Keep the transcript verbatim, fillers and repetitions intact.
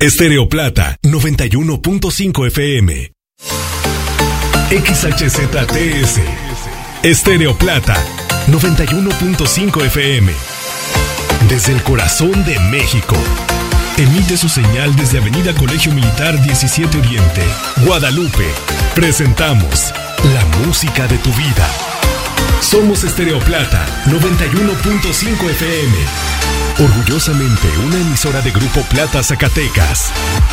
Estéreo Plata, noventa y uno punto cinco F M. X H Z T S. Estéreo Plata, noventa y uno punto cinco F M. Desde el corazón de México. Emite su señal desde Avenida Colegio Militar diecisiete Oriente, Guadalupe. Presentamos la música de tu vida. Somos Estéreo Plata, noventa y uno punto cinco F M. Orgullosamente una emisora de Grupo Plata Zacatecas.